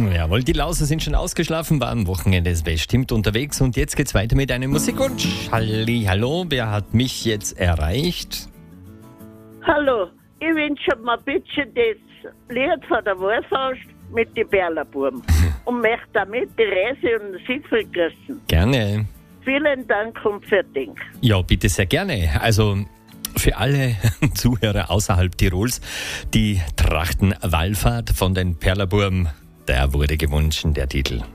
Jawohl, die Lauser sind schon ausgeschlafen, war am Wochenende bestimmt unterwegs und jetzt geht's weiter mit einem Musikwunsch. Hallo, wer hat mich jetzt erreicht? Hallo, ich wünsche mir bitte das Lied von der Warfaust mit den Perlerbuben und möchte damit die Reise und Siegfried grüßen. Gerne. Vielen Dank und für Ding. Ja, bitte sehr gerne. Also für alle Zuhörer außerhalb Tirols, die Trachtenwallfahrt von den Perlerburm, der wurde gewünscht, der Titel.